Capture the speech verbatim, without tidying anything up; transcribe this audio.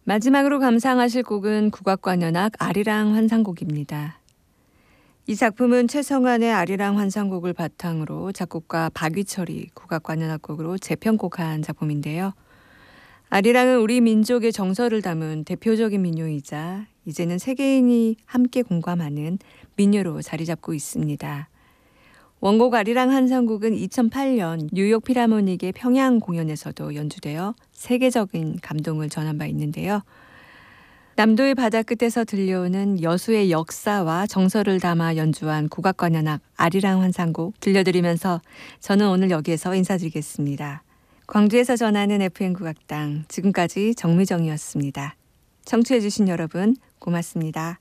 마지막으로 감상하실 곡은 국악관현악 아리랑 환상곡입니다. 이 작품은 최성환의 아리랑 환상곡을 바탕으로 작곡가 박위철이 국악관현악곡으로 재편곡한 작품인데요. 아리랑은 우리 민족의 정서를 담은 대표적인 민요이자 이제는 세계인이 함께 공감하는 민요로 자리 잡고 있습니다. 원곡 아리랑 환상곡은 이천팔 년 뉴욕 필하모닉의 평양 공연에서도 연주되어 세계적인 감동을 전한 바 있는데요. 남도의 바다 끝에서 들려오는 여수의 역사와 정서를 담아 연주한 국악관현악 아리랑 환상곡 들려드리면서 저는 오늘 여기에서 인사드리겠습니다. 광주에서 전하는 에프엠 국악당, 지금까지 정미정이었습니다. 청취해주신 여러분 고맙습니다.